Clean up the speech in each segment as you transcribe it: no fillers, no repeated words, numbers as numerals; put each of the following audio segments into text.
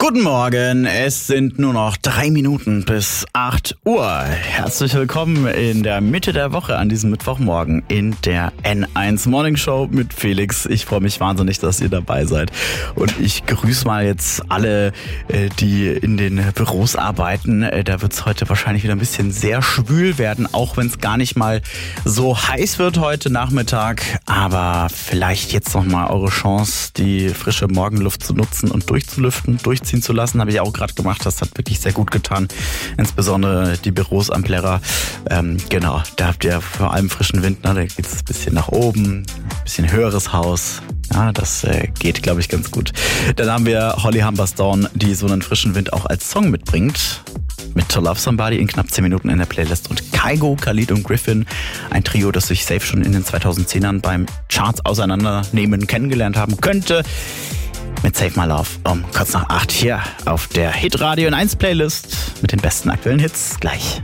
Guten Morgen, es sind nur noch 3 Minuten bis 8 Uhr. Herzlich willkommen in der Mitte der Woche an diesem Mittwochmorgen in der N1 Morning Show mit Felix. Ich freue mich wahnsinnig, dass ihr dabei seid. Und ich grüße mal jetzt alle, die in den Büros arbeiten. Da wird es heute wahrscheinlich wieder ein bisschen sehr schwül werden, auch wenn es gar nicht mal so heiß wird heute Nachmittag. Aber vielleicht jetzt nochmal eure Chance, die frische Morgenluft zu nutzen und durchzulüften, durchziehen zu lassen, habe ich auch gerade gemacht. Das hat wirklich sehr gut getan. Insbesondere die Büros am Plärrer. Genau, da habt ihr vor allem frischen Wind. Da geht es ein bisschen nach oben, ein bisschen höheres Haus. Ja, das geht, glaube ich, ganz gut. Dann haben wir Holly Humberstone, die so einen frischen Wind auch als Song mitbringt. Mit To Love Somebody in knapp 10 Minuten in der Playlist. Und Kygo, Khalid und Griffin, ein Trio, das sich safe schon in den 2010ern beim Charts auseinandernehmen kennengelernt haben könnte. Mit Save My Love um kurz nach 8 hier auf der Hitradio N1 Playlist mit den besten aktuellen Hits gleich.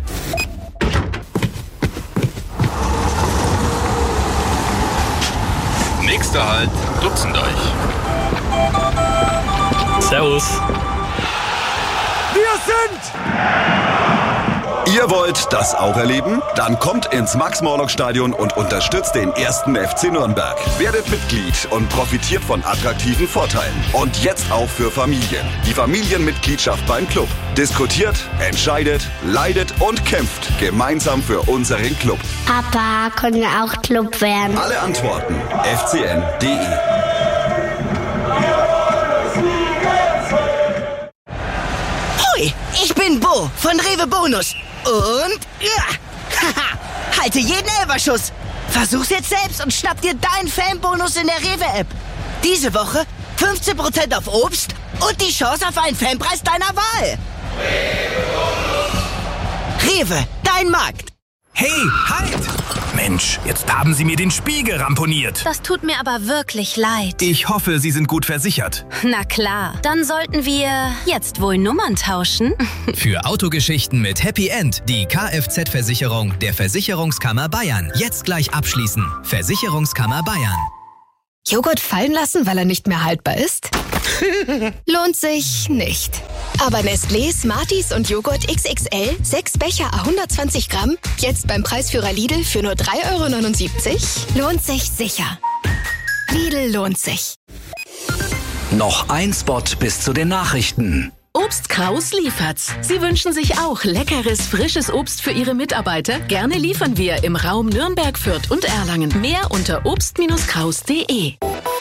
Nächster Halt, Dutzenddeich. Servus. Wir sind... Ihr wollt das auch erleben? Dann kommt ins Max-Morlock-Stadion und unterstützt den 1. FC Nürnberg. Werdet Mitglied und profitiert von attraktiven Vorteilen. Und jetzt auch für Familien. Die Familienmitgliedschaft beim Club. Diskutiert, entscheidet, leidet und kämpft gemeinsam für unseren Club. Papa, können wir auch Club werden? Alle Antworten fcn.de. Hoi, ich bin Bo von Rewe Bonus. Und haha, halte jeden Elferschuss. Versuch's jetzt selbst und schnapp dir deinen Fanbonus in der Rewe-App. Diese Woche 15% auf Obst und die Chance auf einen Fanpreis deiner Wahl. Rewe, dein Markt. Hey, halt! Mensch, jetzt haben Sie mir den Spiegel ramponiert. Das tut mir aber wirklich leid. Ich hoffe, Sie sind gut versichert. Na klar, dann sollten wir jetzt wohl Nummern tauschen. Für Autogeschichten mit Happy End die Kfz-Versicherung der Versicherungskammer Bayern. Jetzt gleich abschließen. Versicherungskammer Bayern. Joghurt fallen lassen, weil er nicht mehr haltbar ist? Lohnt sich nicht. Aber Nestlé, Smarties und Joghurt XXL, 6 Becher 120 Gramm, jetzt beim Preisführer Lidl für nur 3,79 €, lohnt sich sicher. Lidl lohnt sich. Noch ein Spot bis zu den Nachrichten. Obst Kraus liefert's. Sie wünschen sich auch leckeres, frisches Obst für Ihre Mitarbeiter? Gerne liefern wir im Raum Nürnberg, Fürth und Erlangen. Mehr unter obst-kraus.de.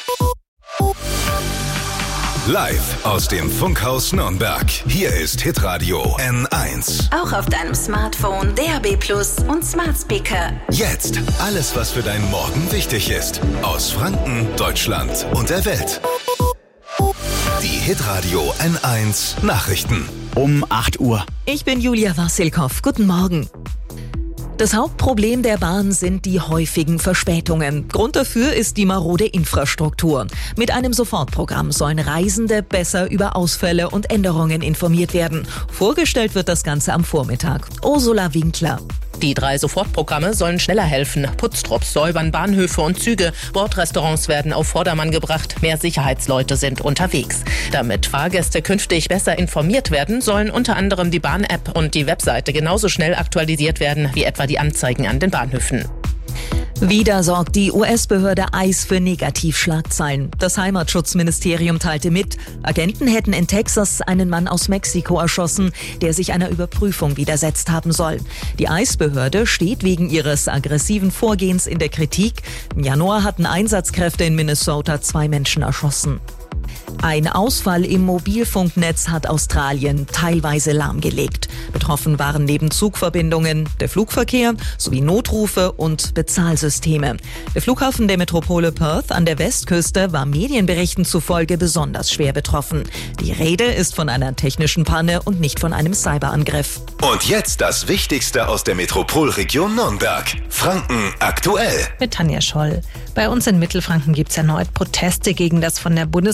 Live aus dem Funkhaus Nürnberg. Hier ist Hitradio N1. Auch auf deinem Smartphone, DAB+ und Smart Speaker. Jetzt alles, was für deinen Morgen wichtig ist. Aus Franken, Deutschland und der Welt. Die Hitradio N1 Nachrichten. Um 8 Uhr. Ich bin Julia Wassilkow. Guten Morgen. Das Hauptproblem der Bahn sind die häufigen Verspätungen. Grund dafür ist die marode Infrastruktur. Mit einem Sofortprogramm sollen Reisende besser über Ausfälle und Änderungen informiert werden. Vorgestellt wird das Ganze am Vormittag. Ursula Winkler. Die 3 Sofortprogramme sollen schneller helfen. Putztrupps säubern Bahnhöfe und Züge. Bordrestaurants werden auf Vordermann gebracht. Mehr Sicherheitsleute sind unterwegs. Damit Fahrgäste künftig besser informiert werden, sollen unter anderem die Bahn-App und die Webseite genauso schnell aktualisiert werden wie etwa die Anzeigen an den Bahnhöfen. Wieder sorgt die US-Behörde ICE für Negativschlagzeilen. Das Heimatschutzministerium teilte mit, Agenten hätten in Texas einen Mann aus Mexiko erschossen, der sich einer Überprüfung widersetzt haben soll. Die ICE-Behörde steht wegen ihres aggressiven Vorgehens in der Kritik. Im Januar hatten Einsatzkräfte in Minnesota 2 Menschen erschossen. Ein Ausfall im Mobilfunknetz hat Australien teilweise lahmgelegt. Betroffen waren neben Zugverbindungen der Flugverkehr sowie Notrufe und Bezahlsysteme. Der Flughafen der Metropole Perth an der Westküste war Medienberichten zufolge besonders schwer betroffen. Die Rede ist von einer technischen Panne und nicht von einem Cyberangriff. Und jetzt das Wichtigste aus der Metropolregion Nürnberg. Franken aktuell. Mit Tanja Scholl. Bei uns in Mittelfranken gibt es erneut Proteste gegen das von der Bundesregierung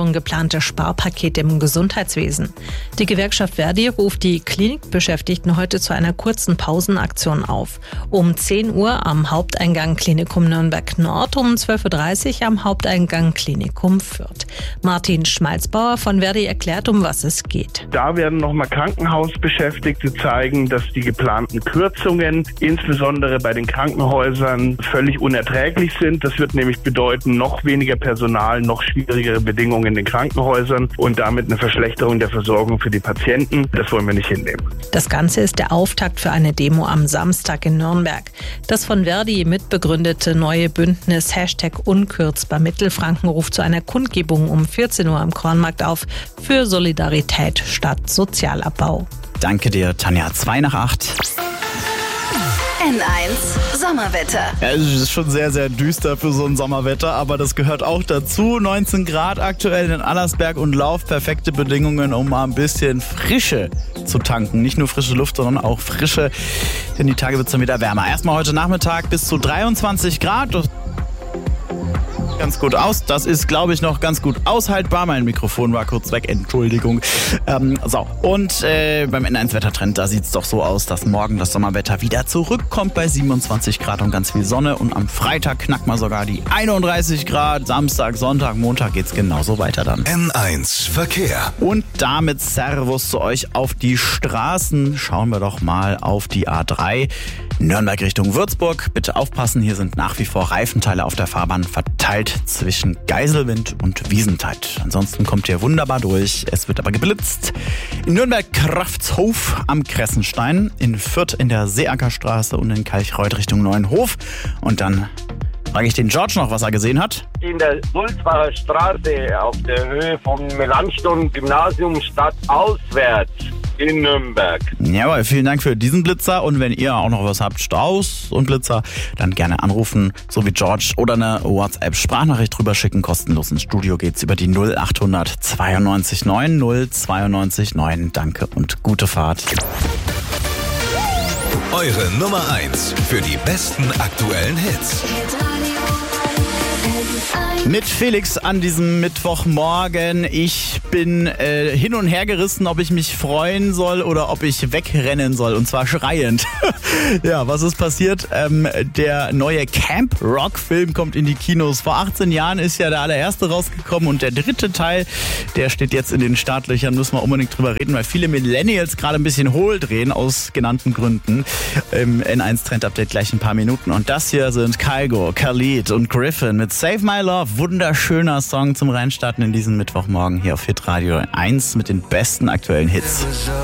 Wochen geplante Sparpaket im Gesundheitswesen. Die Gewerkschaft Verdi ruft die Klinikbeschäftigten heute zu einer kurzen Pausenaktion auf. Um 10 Uhr am Haupteingang Klinikum Nürnberg Nord, um 12.30 Uhr am Haupteingang Klinikum Fürth. Martin Schmalzbauer von Verdi erklärt, um was es geht. Da werden nochmal Krankenhausbeschäftigte zeigen, dass die geplanten Kürzungen, insbesondere bei den Krankenhäusern, völlig unerträglich sind. Das wird nämlich bedeuten, noch weniger Personal, noch schwierigere Bedingungen in den Krankenhäusern und damit eine Verschlechterung der Versorgung für die Patienten. Das wollen wir nicht hinnehmen. Das Ganze ist der Auftakt für eine Demo am Samstag in Nürnberg. Das von Verdi mitbegründete neue Bündnis #Unkürzbar Mittelfranken ruft zu einer Kundgebung um 14 Uhr am Kornmarkt auf für Solidarität statt Sozialabbau. Danke dir, Tanja. 7:02. N1 Sommerwetter. Ja, es ist schon sehr, sehr düster für so ein Sommerwetter, aber das gehört auch dazu. 19 Grad aktuell in Allersberg und Lauf. Perfekte Bedingungen, um mal ein bisschen Frische zu tanken. Nicht nur frische Luft, sondern auch Frische, denn die Tage wird es dann wieder wärmer. Erstmal heute Nachmittag bis zu 23 Grad. Ganz gut aus. Das ist, glaube ich, noch ganz gut aushaltbar. Mein Mikrofon war kurz weg. Entschuldigung. Und beim N1-Wettertrend, da sieht es doch so aus, dass morgen das Sommerwetter wieder zurückkommt bei 27 Grad und ganz viel Sonne. Und am Freitag knackt man sogar die 31 Grad. Samstag, Sonntag, Montag geht's genauso weiter dann. N1 Verkehr. Und damit Servus zu euch auf die Straßen. Schauen wir doch mal auf die A3. Nürnberg Richtung Würzburg. Bitte aufpassen, hier sind nach wie vor Reifenteile auf der Fahrbahn verteilt zwischen Geiselwind und Wiesentheit. Ansonsten kommt ihr wunderbar durch. Es wird aber geblitzt. In Nürnberg Kraftshof am Kressenstein, in Fürth in der Seeackerstraße und in Kalchreuth Richtung Neuenhof. Und dann frage ich den George noch, was er gesehen hat. In der Sulzbacher Straße auf der Höhe vom Melanchthon-Gymnasium stadtauswärts in Nürnberg. Jawohl, vielen Dank für diesen Blitzer. Und wenn ihr auch noch was habt, Staus und Blitzer, dann gerne anrufen, so wie George, oder eine WhatsApp-Sprachnachricht drüber schicken. Kostenlos ins Studio geht's über die 0800 92 9 092 9. Danke und gute Fahrt. Eure Nummer 1 für die besten aktuellen Hits. Mit Felix an diesem Mittwochmorgen. Ich bin hin und her gerissen, ob ich mich freuen soll oder ob ich wegrennen soll. Und zwar schreiend. Ja, was ist passiert? Der neue Camp Rock Film kommt in die Kinos. Vor 18 Jahren ist ja der allererste rausgekommen und der dritte Teil, der steht jetzt in den Startlöchern. Müssen wir unbedingt drüber reden, weil viele Millennials gerade ein bisschen hohl drehen aus genannten Gründen. N1 Trend Update gleich in ein paar Minuten. Und das hier sind Kygo, Khalid und Griffin mit Save My Love. Wunderschöner Song zum Reinstarten in diesen Mittwochmorgen hier auf Hitradio 1 mit den besten aktuellen Hits.